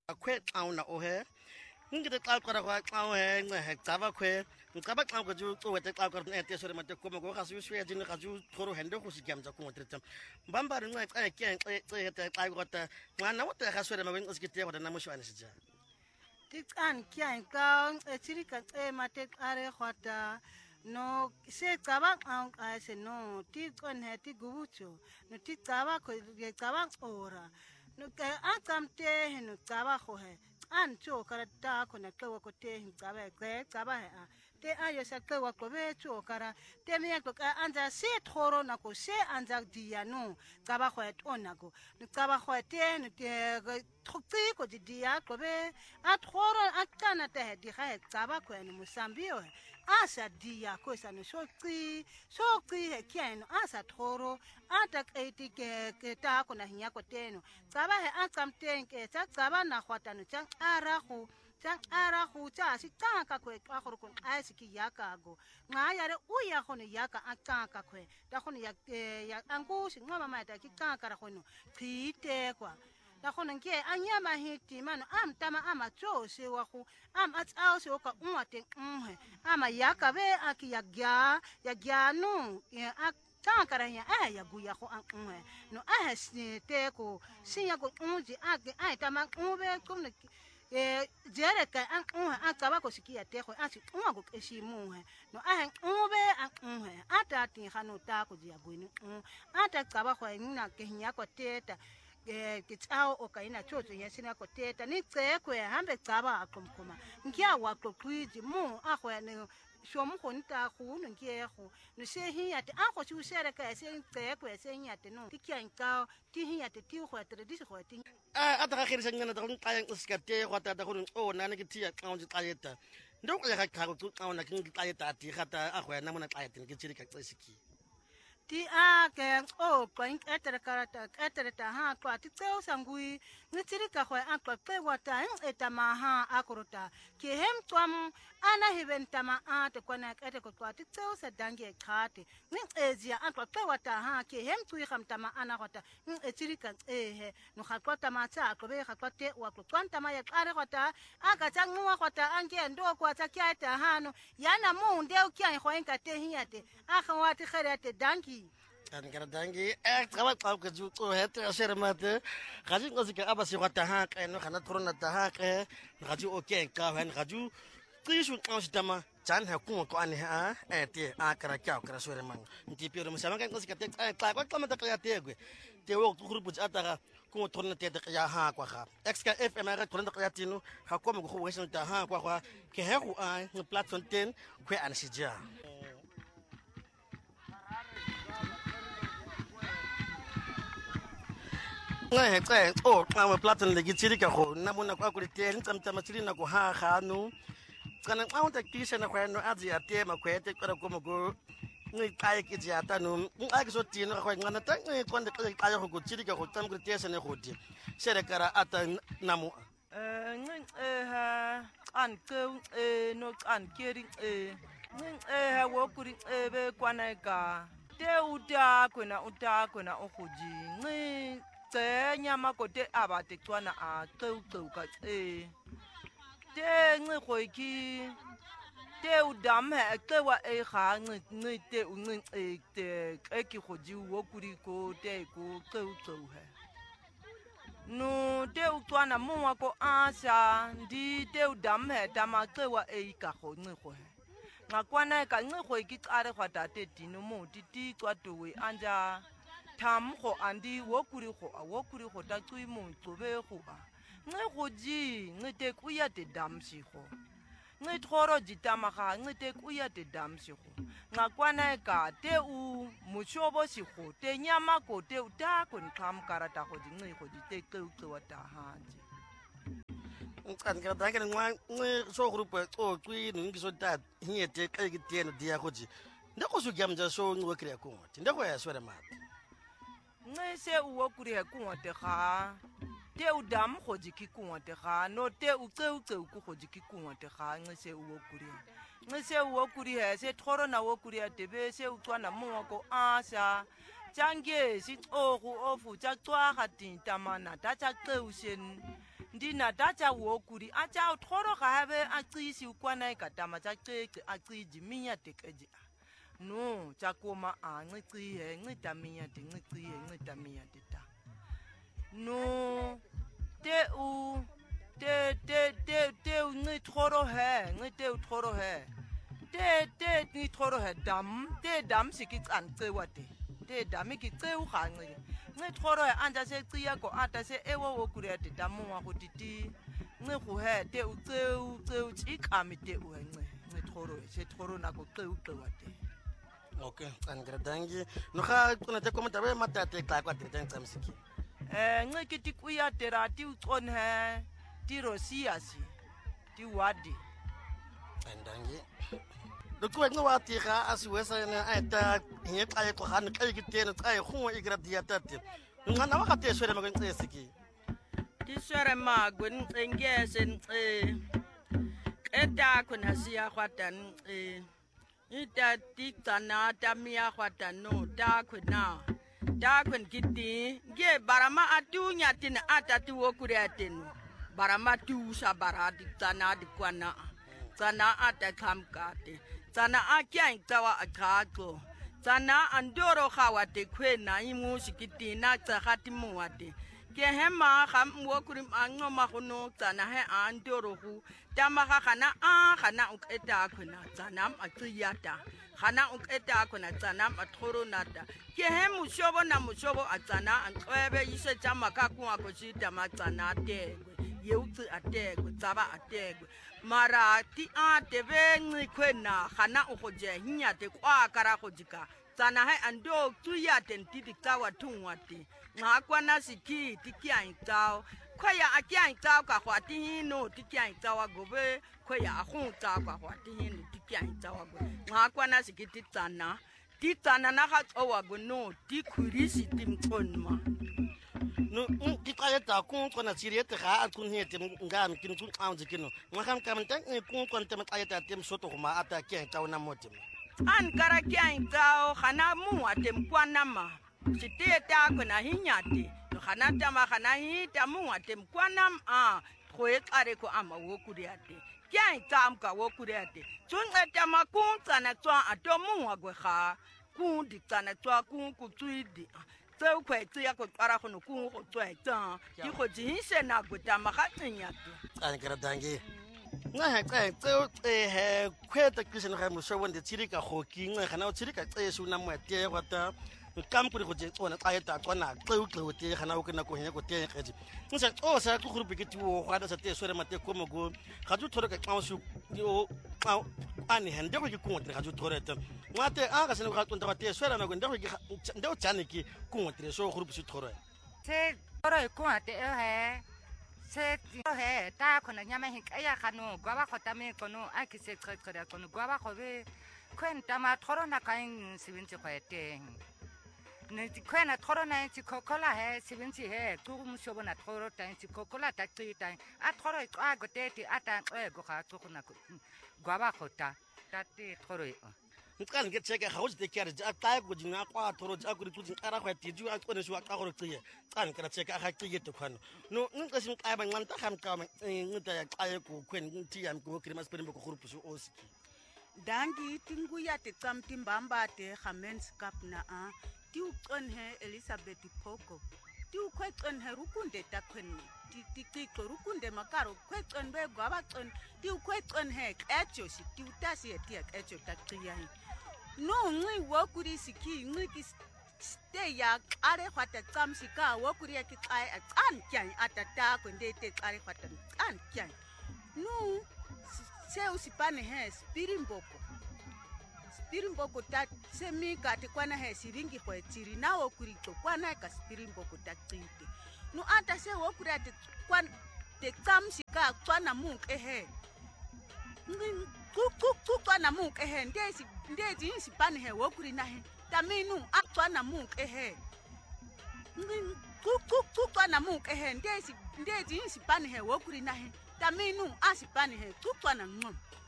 Quit on or hair. Ngide xa qara kwa xa he caba kwe ngicaba xa ukuthi ucwethe xa qara nethe sore mate koma go gasu shwe jini gasu thoro hende go sikyamza ku ngotretsam mbamba ri nxa xa ke xe xa qota mwana wo te gasore mabe ngisikite go na moshwane sija Tican kian kaun echirika mate are khwata no se caba a se no ti con he ti gubucho no ti caba ko ye caba ora no ke atamte no caba kho he an cho karata ko na tlewa ko te caba ke caba he te ayo sa tlewa ko be cho kara te me ko anja se thoro na ko se anja dia no caba kho et onako no caba kho te no te tsi ko dia ko be a thoro a kana te di ga caba ko no musambio asa dia ko sa no so tsi he kiano asa thoro ata eti ke ta ko na hinya ko teno caba he a tsamteng ke tsa caba na khwata no tsa ara khu tsa si ka ko a go ko a se ki ya ka go nga ya re u ya go no ya ka a ka kwe da go no ya angu si ngwa mama ta ki ka ra go no khite kwa da go nke anya ma hiti mano am tama ama cho se wa go am at ao se o ka unwa te ama ya ka be a ki ya gya no ya a tankara ya ya guya ko an no a te ko sin ya ko unji a tama ube ko no jere ka an ka ba ko sikia te ko asi go keshi mu no a ube an ata tin khano ta ko dia buini ata ka ba ko ina ke nya ko teta ke tsao o ka ina chocho ya sina ko teta ni tse ko hambe tsaba akomkoma nkia wa ko kwiji mu a go ne sho mo go nta go no nkie go no se hi ya te a go chu sere ka se tse ko se nya te no ti kya nka ti hi ya te ti go tere di go ti ata ga khirisa ngana ta go nqa ngisikate go ta go o na ne ke tia xa ngi xayeta ndo go ga ka go xa na ke ngi xayeta ti gata a go ya na mona xayeta ke tsiri ka xisiki ti a ke o kwa etere karata etere ta ha kwa ti tseo sangui ngitsiri ka kwa a kwa pe wata eta maha akorota ke hem twam ana hiventa ma a te kwa na ete kwa ti tseo sa dangi e khate ngezia a kwa pe wata ha ke hem tui khamta ma ana kwata ngetsiri ka he no kha kwa ta ma tsa ko be kha kwa te wa kwa kwanta ma ya kare kwata aka tsa ngwa kwata ange ndo kwa tsa kya ta hano yana mu ndeu kya ho enka te hiate a kha wa ti khere te dangi kan kara dangi kama xa ke ju to hete asere mate ga ji ngosika aba se kwata ha ka no kana thorona ta ha ke ga ju okay ka han ga ju tlishu ngositama jan ha ku ko ane ha ete a kara kya kara sore mang nti piro mo samanga ngosika te xa kwa kama ta ka te gwe te wo grupu ata ga ku thorona te te ya ha kwa ga xka fm ga thorona ka tino ha ko mo go wesa ta ha kwa ke he ku a platform 10 kwe an sija nge o xa platon le gitsiri ka go na mona kwa ku te ntsamtsa matsiri na go ha gano kana xa unta kisha na kwa no azi ate makwete kwa ko mo go ngi kai ke ja ta no a ke so tino ga ngana ta ngi kwande ka go go tsiri ka go tsam ku te se ne go di sere kara ata namu ngi ha an ke no an keri ngi ha wo kuri be kwana ka te uta kwena o goji ngi nyama ko te abate tswana a qeu ka te ngi khoiki te udam he qewa e ga ngi te ngi te ki khoji wo kuri ko te ko qeu he no te utswana mo ko asa ndi te udam he tama qewa e ka kho ngi kho he ngakwana ka ngi khoiki tsare khwata te dino mo ti tswatowe anja tham go andi wo kuri go ta tsui mo tsobe go a nge go ji nge te ku ya te dam si go nge thoro ji tamaga nge te ku ya te dam si go ngakwana ka te u mushobo si go te nyama ko te uta ko nkham karata go ji nge go ji te qewa ta hanje kan kara dangi ngwa nge so grupu o tsui no ngi so ta hiete ka ke te no dia go ji ndako so gyamja so ngwe kre ko ndako ya so re mate nge se uwo kuri he kuote ga te udam go jiki kuote ga no te uqeu ku go jiki kuote ga nge se uwo kuri he se thoro na wo kuri te be se utswana mo ko asa Jange sixoku ofu tjacwaga tintamana tjacaqeushen ndina tja wokuri aja uthoro gabe acisi ukwana ikatama tjacece aciji minya tekeji no tjakoma ancicihe ncita minya tencicihe ncita minya teta no te uncithoro he ncite uthoro he te ngithoro he dam sikicance wate te dami ki tseu khange ngithoro he anja se tsiya ko ata se ewo wokuri ate damu wa kutiti ngikhu he te utseu tsikami te uhence ngithoro se thoro na ko tseu wate okay angredangi no ga kuna te komata be matate ka kwa te tsamsiki nciki ti kuya tera ti ucon he ti rosiasi ti wadi andangi Lokuwa nga wati ga asiwesa na aita hieta ya kohana kai kitene tsaye khunwa igradia tate ngana wakati swere makwensiki ti swere magwen ngesen eta kuna siya kwatan ita ti tsana ta miya kwatan no ta kuna ta kun kiti ge barama atunya tin atati wokuriatin barama tu sabaradi tsana di kwana tsana ata kamkate tsana akyang tawa akago tsana andoro khawate khwena imu sikitina tsahati muwate ke hema kham wokuri angoma khono tsana he andoro hu tamaga khana uketa khona tsana atsiyata khana uketa khona tsana mathoro nata ke hemu shobo na mushobo atsana anqwebe ise chama kaku akoshita matsana tegwe yeutsi ategwe tsaba ategwe mara ti ate benci khwena khana ukhoje hinyate kwa kara khojika tsana he ando tuyate ntiti tsawa thungwate ngakwana siki tikyang tsao khoya akyang tsao ka khwati hino tikyang tsawa gobe khoya akhung tsao ka khwati hino tikyang tsawa go ngakwana siki titsana na ga tsowa go no tikhurisi timtsonma no kikayeta kun kona siriyete ga kun hete ngam kin kun aunje kino ngakam kam tan kun kon tem ayeta tem soto kuma ata kyen tawna motim an kara kyan tao khana mu atem kwanama siteta kuna hinyate no khana tama khana hita mu atem kwanam khoe kare ko ama wokuriate kyan tam ka wokuriate tun etama kun tsana tswa atomu agwe kha kun ditsana tswa kun kutsuidi tseu khwetse ya ko tsara go no kun go tswetsa di go jinse na go tama ga tsinyate angredangi nga ha tseo he khweta kishene ga mo shobon de tsirika go kinga gana o tsirika tsesu na mo te gwata kampuri go je tsona tsayeta tsona tseu te gana o kana go henya go te getse ntse o sa go grupi ke tiwo go ada sa te swere mate ko mo go ga ju thore ka tsasu yo ani hende go ke kunwa ga ju thore te ngate a ga sene go tsonta ga te swere ma go ndego ke ndego tsane ke kunwa tre so grupi se thore se thore ko ate he se he ta khona nyama hinkaya khano gwa ba khotame kono a ke se tsetsera kono gwa ba khobe kwenta ma thorona kaing sibintse khwete ne kwena thorona ntsi kokola he sibintse he ku mushobo na thoro ta ntsi kokola ta tsita a thoro a goteti ata go ga tsokona gwa ba khota ta te thoro nkan ke cheke ga go tse ke re a ta go jina kwa thoro ja go ritutsi ara go ti ju a tsone shwa ka go tsiye kan ke cheke ga tsiye te khano no nka sim ka ba nganta kham ka ngita ya qaye go kwen nti yam go krima spring go grupu so oski dangi tinguya te tsamtimbamba te khamens kapna ti uqon he Elizabeth Poko ti ukhwexon he rukunde takweni ti tiklo rukunde makaro khwexon be gwaba xon ti ukhwexon he echo si ti utasi eti echo taqiya no ngi wokuri siki ngi ki ste ya are khwata tsamsika wokuri ya ki qai an kyan atata kwende te qare khwata an kyan no se usipane he spirimboko ta semi kati kwana he siringi kwa tiri na wokuri to kwana ka spirimboko ta tsite no ata se wokuri ati kwan te tsamsika kwana munke he ku kwana munke he ndezi insipane he wokuri na he taminu akwana munke he ku kwana munke he ndezi insipane he wokuri na he taminu asipane he ku kwana ngom